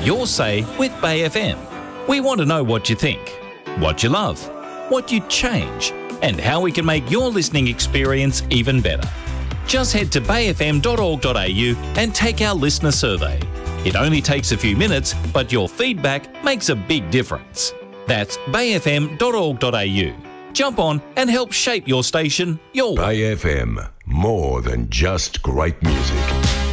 your say with Bay FM. We want to know what you think, what you love, what you'd change, and how we can make your listening experience even better. Just head to bayfm.org.au and take our listener survey. It only takes a few minutes, but your feedback makes a big difference. That's bayfm.org.au. Jump on and help shape your station your way. Bay FM, more than just great music.